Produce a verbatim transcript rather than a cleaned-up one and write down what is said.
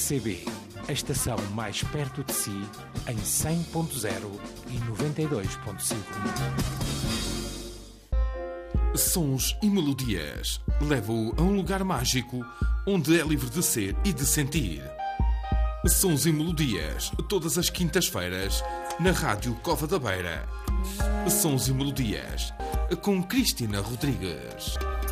C B, a estação mais perto de si, em cem ponto zero e noventa e dois ponto cinco. Sons e melodias. Leva-o a um lugar mágico, onde é livre de ser e de sentir. Sons e melodias, todas as quintas-feiras, na Rádio Cova da Beira. Sons e melodias, com Cristina Rodrigues.